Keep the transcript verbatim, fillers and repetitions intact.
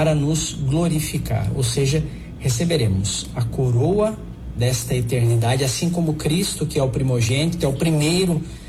para nos glorificar, ou seja, receberemos a coroa desta eternidade, assim como Cristo, que é o primogênito, que é o primeiro